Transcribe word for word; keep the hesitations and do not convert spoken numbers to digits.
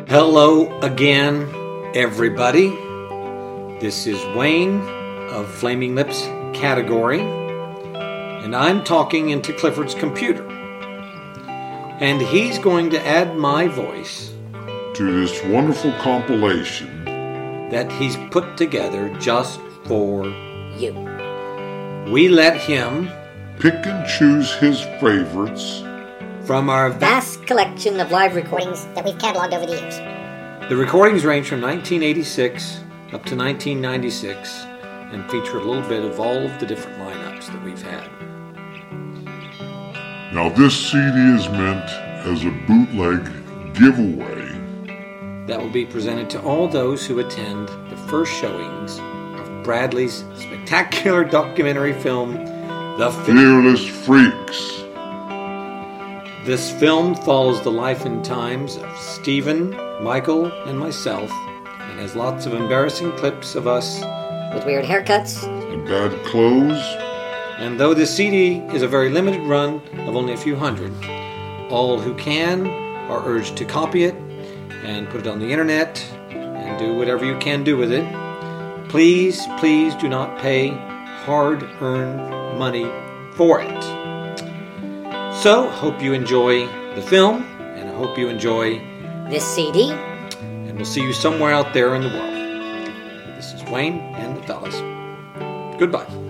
Hello again, everybody. This is Wayne of Flaming Lips Category, and I'm talking into Clifford's computer. And he's going to add my voice to this wonderful compilation that he's put together just for you. We let him pick and choose his favorites from our vast collection of live recordings that we've cataloged over the years. The recordings range from nineteen eighty-six up to nineteen ninety-six and feature a little bit of all of the different lineups that we've had. Now this C D is meant as a bootleg giveaway that will be presented to all those who attend the first showings of Bradley's spectacular documentary film, The Fearless Freaks. This film follows the life and times of Stephen, Michael, and myself, and has lots of embarrassing clips of us with weird haircuts and bad clothes. And though the C D is a very limited run of only a few hundred, all who can are urged to copy it and put it on the internet and do whatever you can do with it. Please, please do not pay hard-earned money for it. So, hope you enjoy the film, and I hope you enjoy this C D. And we'll see you somewhere out there in the world. This is Wayne and the fellas. Goodbye.